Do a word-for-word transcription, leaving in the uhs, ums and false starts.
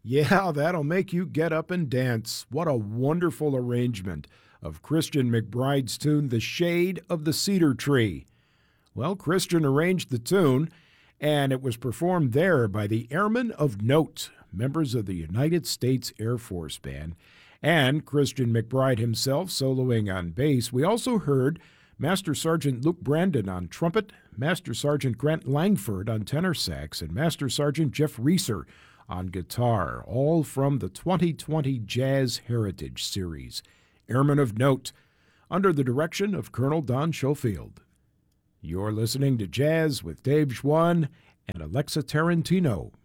Yeah, that'll make you get up and dance. What a wonderful arrangement of Christian McBride's tune, The Shade of the Cedar Tree. Well, Christian arranged the tune, and it was performed there by the Airmen of Note, members of the United States Air Force Band, and Christian McBride himself soloing on bass. We also heard Master Sergeant Luke Brandon on trumpet, Master Sergeant Grant Langford on tenor sax, and Master Sergeant Jeff Reeser on guitar, all from the twenty twenty Jazz Heritage Series, Airmen of Note, under the direction of Colonel Don Schofield. You're listening to Jazz with Dave Schwann and Alexa Tarantino.